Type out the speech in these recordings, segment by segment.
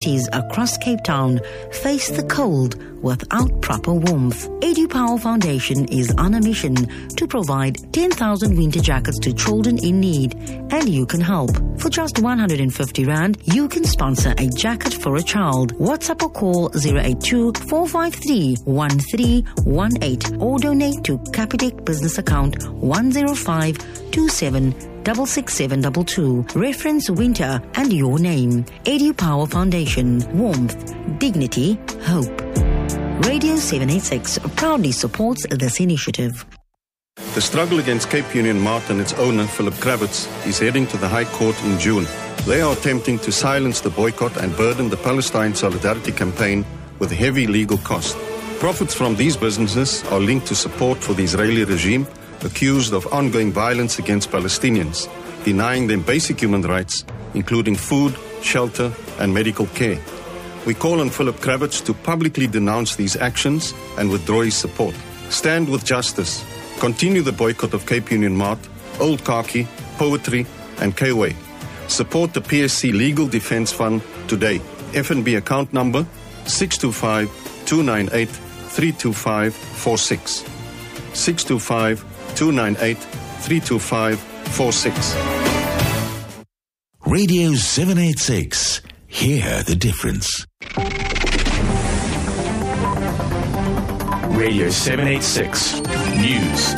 cities across Cape Town face the cold without proper warmth. EduPower Foundation is on a mission to provide 10,000 winter jackets to children in need, and you can help. For just 150 Rand, you can sponsor a jacket for a child. WhatsApp or call 082-453-1318 or donate to Capitec business account 10527666722. Reference winter and your name. EduPower Foundation. Warmth, dignity, hope. Radio 786 proudly supports this initiative. The struggle against Cape Union Mart and its owner, Philip Kravitz, is heading to the High Court in June. They are attempting to silence the boycott and burden the Palestine Solidarity Campaign with heavy legal costs. Profits from these businesses are linked to support for the Israeli regime, accused of ongoing violence against Palestinians, denying them basic human rights, including food, shelter, and medical care. We call on Philip Kravitz to publicly denounce these actions and withdraw his support. Stand with justice. Continue the boycott of Cape Union Mart, Old Khaki, Poetry, and K-Way. Support the PSC Legal Defence Fund today. FNB account number 625-298-32546. 625-298-32546. Radio 786. Hear the difference. Radio 786 News.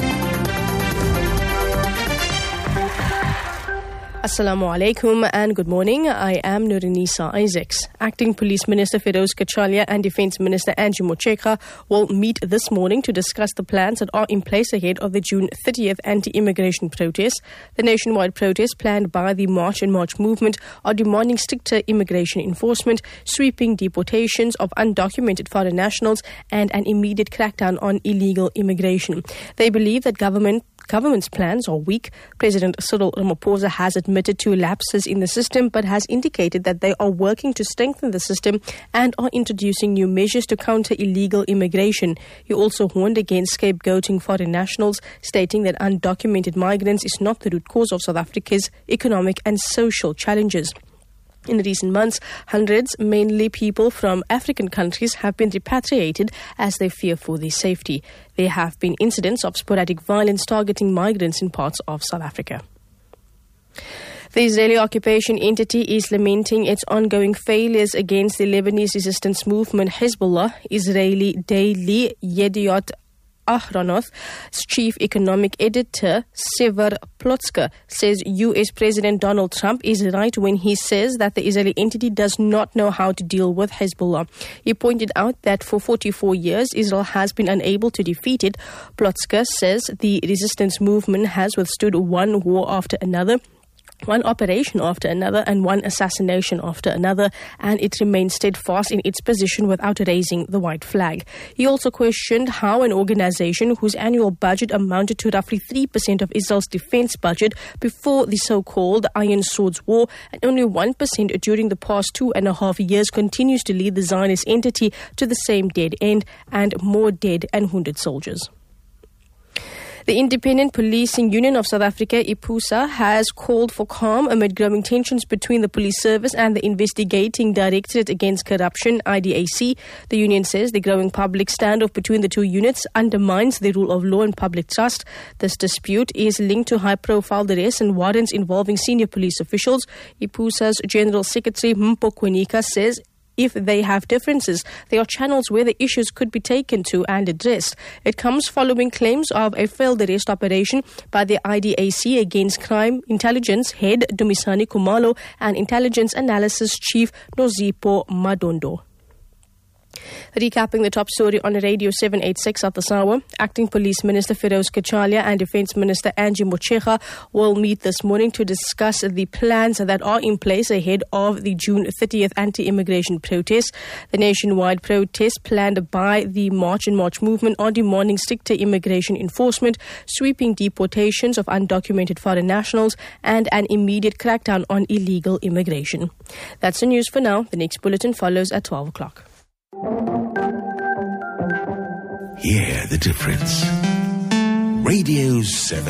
Assalamu alaikum and good morning. I am Nurinisa Isaacs. Acting Police Minister Feroz Kachalia and Defence Minister Angie Motshekga will meet this morning to discuss the plans that are in place ahead of the June 30th anti-immigration protest. The nationwide protest planned by the March and March movement are demanding stricter immigration enforcement, sweeping deportations of undocumented foreign nationals and an immediate crackdown on illegal immigration. They believe that government's plans are weak. President Cyril Ramaphosa has admitted to lapses in the system but has indicated that they are working to strengthen the system and are introducing new measures to counter illegal immigration. He also warned against scapegoating foreign nationals, stating that undocumented migrants is not the root cause of South Africa's economic and social challenges. In recent months, hundreds, mainly people from African countries, have been repatriated as they fear for their safety. There have been incidents of sporadic violence targeting migrants in parts of South Africa. The Israeli occupation entity is lamenting its ongoing failures against the Lebanese resistance movement Hezbollah. Israeli daily Yediot Ahronoth's chief economic editor, Sever Plotska, says U.S. President Donald Trump is right when he says that the Israeli entity does not know how to deal with Hezbollah. He pointed out that for 44 years, Israel has been unable to defeat it. Plotska says the resistance movement has withstood one war after another, one operation after another, and one assassination after another, and it remains steadfast in its position without raising the white flag. He also questioned how an organization whose annual budget amounted to roughly 3% of Israel's defense budget before the so-called Iron Swords War and only 1% during the past 2.5 years continues to lead the Zionist entity to the same dead end and more dead and wounded soldiers. The Independent Policing Union of South Africa, IPUSA, has called for calm amid growing tensions between the police service and the Investigating Directorate Against Corruption, IDAC. The union says the growing public standoff between the two units undermines the rule of law and public trust. This dispute is linked to high-profile arrests and warrants involving senior police officials. IPUSA's General Secretary Mpho Kwenika says if they have differences, there are channels where the issues could be taken to and addressed. It comes following claims of a failed arrest operation by the IDAC against crime intelligence head Dumisani Khumalo and intelligence analysis chief Nozipho Madondo. Recapping the top story on Radio 786 at this hour, Acting Police Minister Feroz Kachalia and Defence Minister Angie Motshekga will meet this morning to discuss the plans that are in place ahead of the June 30th anti-immigration protest. The nationwide protest planned by the March and March movement are demanding stricter immigration enforcement, sweeping deportations of undocumented foreign nationals, and an immediate crackdown on illegal immigration. That's the news for now. The next bulletin follows at 12 o'clock. Hear the difference. Radio 7.